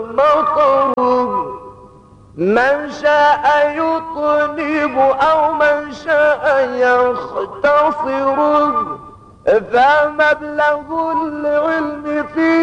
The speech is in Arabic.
مطر، من شاء يطنب أو من شاء يختصر، فمبلغ العلم في